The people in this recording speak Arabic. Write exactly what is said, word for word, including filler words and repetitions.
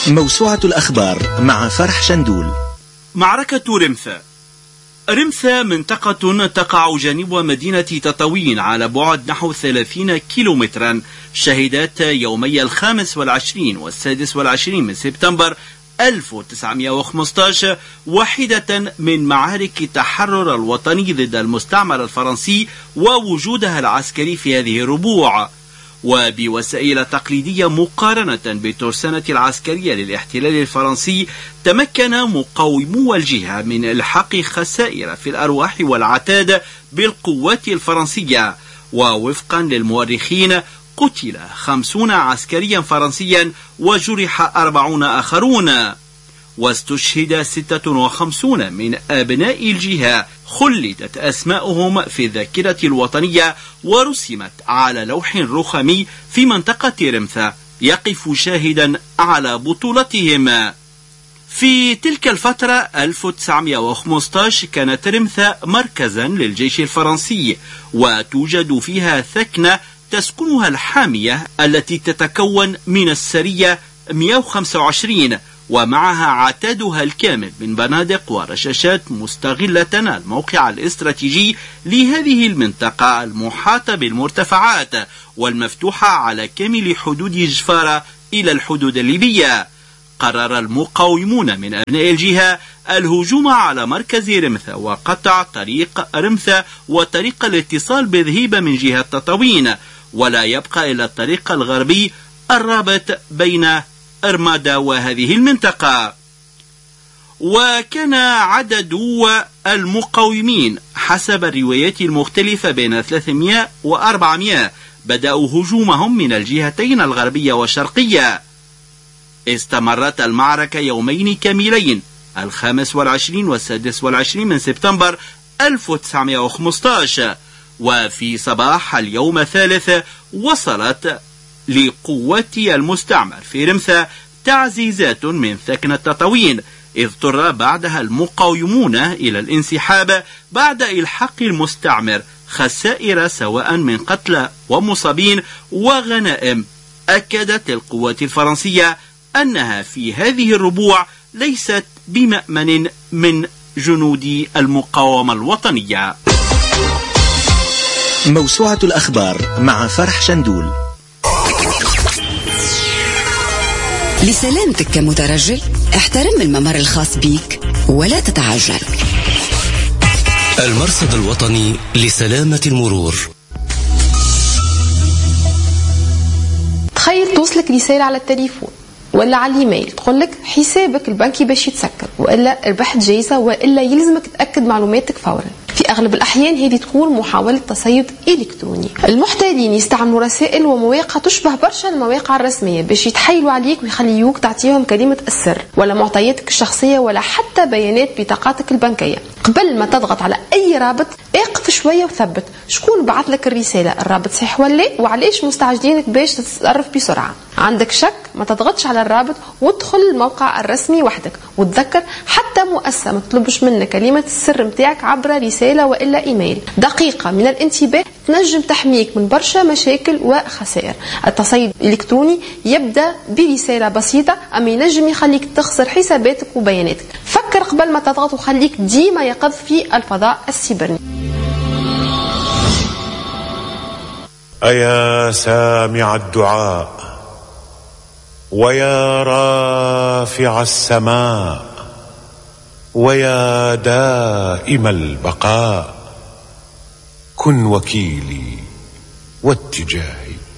موسوعة الأخبار مع فرح شندول. معركة رمثة. رمثة منطقة تقع جانب مدينة تطاوين على بعد نحو ثلاثين كيلومترا. شهدت يومي الخامس والعشرين والسادس والعشرين من سبتمبر ألف وتسعمائة وخمسة عشر واحدة من معارك التحرر الوطني ضد المستعمر الفرنسي ووجودها العسكري في هذه الربوع، وبوسائل تقليدية مقارنة بالترسانة العسكرية للاحتلال الفرنسي. تمكن مقاومو الجهة من إلحاق خسائر في الأرواح والعتاد بالقوات الفرنسية، ووفقا للمؤرخين قتل خمسون عسكريا فرنسيا وجرح أربعون آخرون، واستشهد ستة وخمسون من أبناء الجهة. خلدت أسماؤهم في الذاكرة الوطنية ورسمت على لوح رخمي في منطقة رمثة يقف شاهدا على بطولتهم. في تلك الفترة ألف وتسعمائة وخمسة عشر كانت رمثة مركزا للجيش الفرنسي، وتوجد فيها ثكنة تسكنها الحامية التي تتكون من السرية مئة وخمسة وعشرين، ومعها عتادها الكامل من بنادق ورشاشات، مستغلة الموقع الاستراتيجي لهذه المنطقة المحاطة بالمرتفعات والمفتوحة على كامل حدود جفارة إلى الحدود الليبية. قرر المقاومون من أبناء الجهة الهجوم على مركز رمثة وقطع طريق رمثة وطريق الاتصال بذهيبة من جهة تطاوين، ولا يبقى إلا الطريق الغربي الرابط بين أرمادا وهذه المنطقة. وكان عدد المقاومين حسب الروايات المختلفة بين ثلاثمائة وأربعمائة. بدأوا هجومهم من الجهتين الغربية والشرقية. استمرت المعركة يومين كاملين، الخامس والعشرين والسادس والعشرين من سبتمبر ألف وتسعمائة وخمسة عشر. وفي صباح اليوم الثالث وصلت لقوات المستعمر في رمثة تعزيزات من ثكنة تطاوين، إذ اضطر بعدها المقاومون إلى الانسحاب بعد إلحاق المستعمر خسائر سواء من قتلى ومصابين وغنائم. أكدت القوات الفرنسية أنها في هذه الربوع ليست بمأمن من جنود المقاومة الوطنية. موسوعة الأخبار مع فرح شندول. لسلامتك كمترجل احترم الممر الخاص بيك ولا تتعجل. المرصد الوطني لسلامة المرور. تخيل توصلك رسالة على التليفون ولا على الايميل تقول لك حسابك البنكي باش يتسكر، والا ربحت جايزة، والا يلزمك تأكد معلوماتك فورا. في أغلب الأحيان هذه تكون محاولة تصيد إلكتروني. المحتالين يستعملوا رسائل ومواقع تشبه برشا المواقع الرسمية باش يتحايلوا عليك ويخليوك تعطيهم كلمة السر ولا معطياتك الشخصية ولا حتى بيانات بطاقاتك البنكية. قبل ما تضغط على أي رابط اقف شوية وثبت شكون بعث لك الرسالة، الرابط صحيح ولا وعليش مستعجلينك باش تتصرف بسرعة. عندك شك ما تضغطش على الرابط وادخل الموقع الرسمي وحدك، وتذكر حتى مؤسسة ما تطلبش منك كلمة السر متاعك عبر رسالة وإلا إيميل. دقيقة من الانتباه تنجم تحميك من برشا مشاكل وخسائر. التصيد الإلكتروني يبدأ برسالة بسيطة، أما ينجم يخليك تخسر حساباتك وبياناتك. فكر قبل ما تضغط وخليك ديما يقظ في الفضاء السيبرني. أيا سامع الدعاء ويا رافع السماء ويا دائم البقاء، كن وكيلي واتجاهي